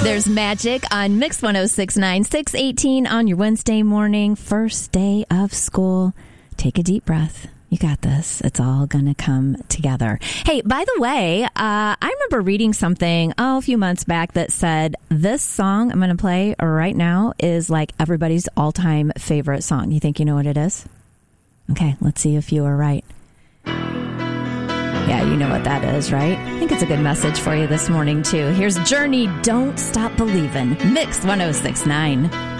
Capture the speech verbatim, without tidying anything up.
There's Magic on Mix one oh six point nine, six eighteen on your Wednesday morning, first day of school. Take a deep breath. You got this. It's all going to come together. Hey, by the way, uh, I remember reading something, oh, a few months back that said this song I'm going to play right now is like everybody's all-time favorite song. You think you know what it is? Okay, let's see if you are right. Yeah, you know what that is, right? I think it's a good message for you this morning, too. Here's Journey, Don't Stop Believin', Mix one oh six point nine.